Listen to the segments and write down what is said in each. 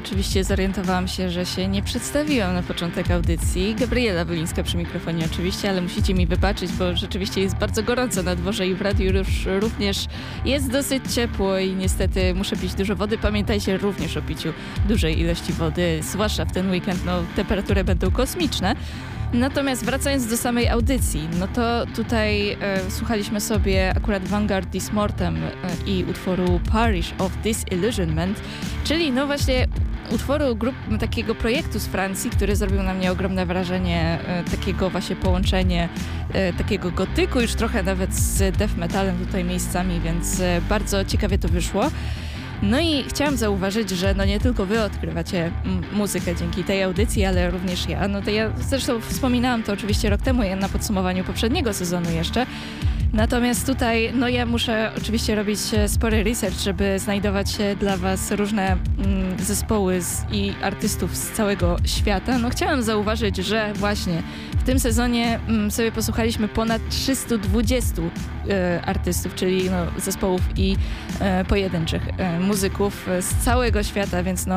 oczywiście zorientowałam się, że się nie przedstawiłam na początek audycji. Gabriela Wolińska przy mikrofonie oczywiście, ale musicie mi wybaczyć, bo rzeczywiście jest bardzo gorąco na dworze i w radiu już również jest dosyć ciepło i niestety muszę pić dużo wody. Pamiętajcie również o piciu dużej ilości wody, zwłaszcza w ten weekend, temperatury będą kosmiczne. Natomiast wracając do samej audycji, to tutaj słuchaliśmy sobie akurat Vanguard This Mortem i utworu Parish of Disillusionment, czyli właśnie utworu takiego projektu z Francji, który zrobił na mnie ogromne wrażenie, takiego właśnie połączenie takiego gotyku, już trochę nawet z death metalem tutaj miejscami, więc bardzo ciekawie to wyszło. No i chciałam zauważyć, że nie tylko wy odkrywacie muzykę dzięki tej audycji, ale również ja. To ja zresztą wspominałam to oczywiście rok temu na podsumowaniu poprzedniego sezonu jeszcze. Natomiast tutaj ja muszę oczywiście robić spory research, żeby znajdować dla was różne zespoły i artystów z całego świata. Chciałam zauważyć, że właśnie w tym sezonie sobie posłuchaliśmy ponad 320 artystów, czyli zespołów i pojedynczych muzyków z całego świata, więc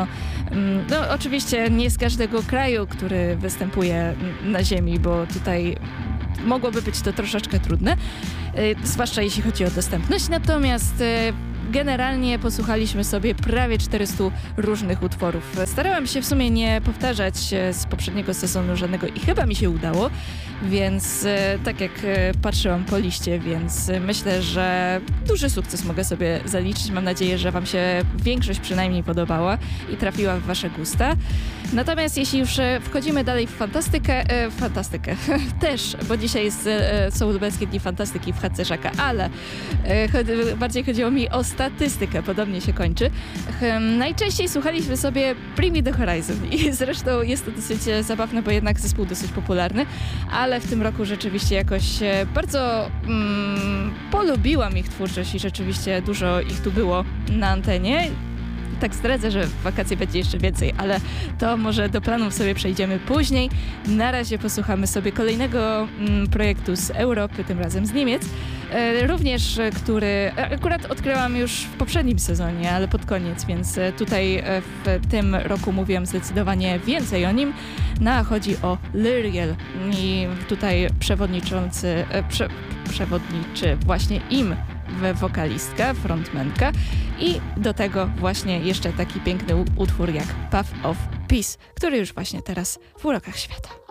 oczywiście nie z każdego kraju, który występuje na ziemi, bo tutaj mogłoby być to troszeczkę trudne, zwłaszcza jeśli chodzi o dostępność, natomiast generalnie posłuchaliśmy sobie prawie 400 różnych utworów. Starałam się w sumie nie powtarzać z poprzedniego sezonu żadnego i chyba mi się udało, więc tak jak patrzyłam po liście, więc myślę, że duży sukces mogę sobie zaliczyć. Mam nadzieję, że wam się większość przynajmniej podobała i trafiła w wasze gusta. Natomiast jeśli już wchodzimy dalej w fantastykę też, bo dzisiaj są lubelskie dni fantastyki w chatce Żaka, ale bardziej chodziło mi o statystykę, podobnie się kończy. Najczęściej słuchaliśmy sobie Bring Me The Horizon i zresztą jest to dosyć zabawne, bo jednak zespół dosyć popularny, ale w tym roku rzeczywiście jakoś bardzo polubiłam ich twórczość i rzeczywiście dużo ich tu było na antenie. Tak zdradzę, że w wakacje będzie jeszcze więcej, ale to może do planów sobie przejdziemy później. Na razie posłuchamy sobie kolejnego projektu z Europy, tym razem z Niemiec. Również, który akurat odkryłam już w poprzednim sezonie, ale pod koniec, więc tutaj w tym roku mówiłam zdecydowanie więcej o nim. Chodzi o Lyriel i tutaj przewodniczy właśnie im wokalistka, frontmanka i do tego właśnie jeszcze taki piękny utwór jak Path of Peace, który już właśnie teraz w urokach świata.